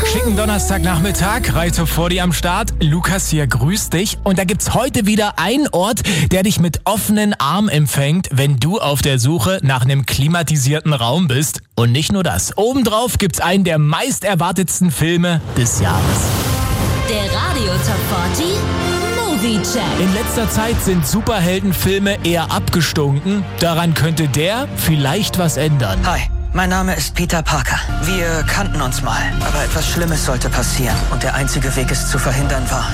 Schicken Donnerstagnachmittag, Reite vor dir am Start. Lukas hier, grüß dich. Und da gibt's heute wieder einen Ort, der dich mit offenen Armen empfängt, wenn du auf der Suche nach einem klimatisierten Raum bist. Und nicht nur das. Obendrauf gibt's einen der meist erwartetsten Filme des Jahres. Der Radio Top 40 Movie Check. In letzter Zeit sind Superheldenfilme eher abgestunken. Daran könnte der vielleicht was ändern. Hi, mein Name ist Peter Parker. Wir kannten uns mal, aber etwas Schlimmes sollte passieren. Und der einzige Weg, es zu verhindern, war,